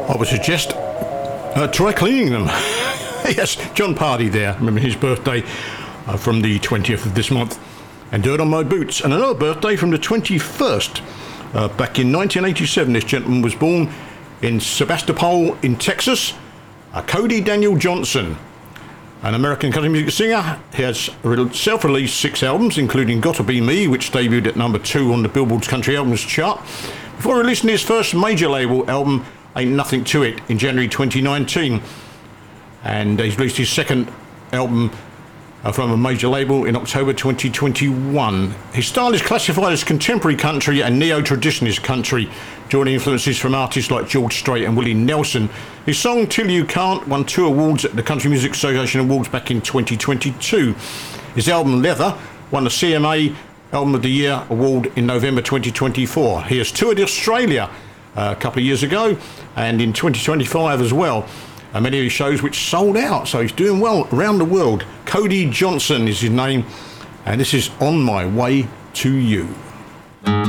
I would suggest try cleaning them. Yes, John Pardy there, remember his birthday from the 20th of this month. And Dirt on My Boots. And another birthday from the 21st. Back in 1987, this gentleman was born in Sebastopol in Texas. Cody Daniel Johnson, an American country music singer. He has self-released 6 albums, including Gotta Be Me, which debuted at number 2 on the Billboard's Country Albums chart, before releasing his first major label album, Ain't Nothing to It, in January 2019. And he's released his second album from a major label in October 2021. His style is classified as contemporary country and neo-traditionalist country, joining influences from artists like George Strait and Willie Nelson. His song Till You Can't won 2 awards at the Country Music Association Awards back in 2022. His album Leather won the CMA Album of the Year award in November 2024. He has toured Australia a couple of years ago and in 2025 as well. Many of his shows which sold out, so he's doing well around the world. Cody Johnson is his name, and this is On My Way to You.